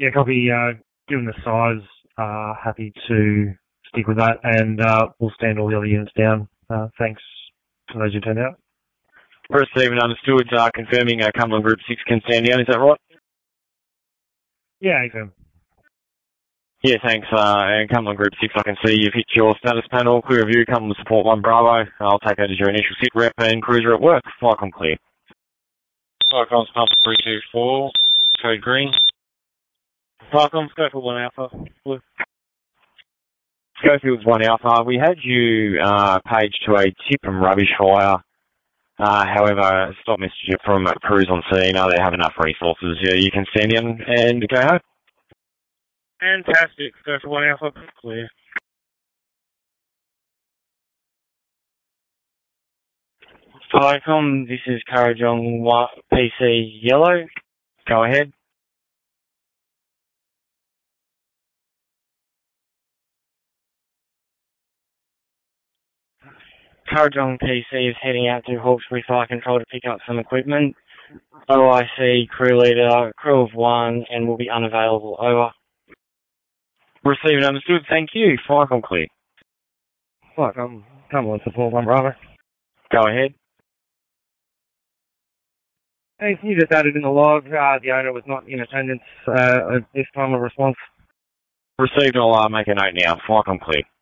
Yeah, copy. Given the size, happy to stick with that, and we'll stand all the other units down. Thanks to those who turned out. Received and understood. Confirming Cumberland Group 6 can stand down. Is that right? Yeah, confirm. Yeah, thanks. And Cumberland Group 6, I can see you've hit your status panel. Clear review, Cumberland Support 1 Bravo. I'll take that as your initial sit rep and cruiser at work. Flycom clear. Flycom's pump 324, code green. Flycom, go for 1 Alpha. Blue. Schofield's 1 Alpha. We had you page to a tip and rubbish fire. However, stop message from crews on scene. They have enough resources. You can stand in and go home. Fantastic. Go for 1 Alpha. Clear. Flycom, this is Kurrajong PC Yellow. Go ahead. Kurrajong PC is heading out to Hawkesbury Fire Control to pick up some equipment. OIC crew leader, crew of 1, and will be unavailable. Over. Received and understood. Thank you. Flycom clear. Flycom, Cumberland Support 1 Bravo. Go ahead. Hey, you just added in the log, the owner was not in attendance at this time of response. Received. I'll make a note now. Flycom clear.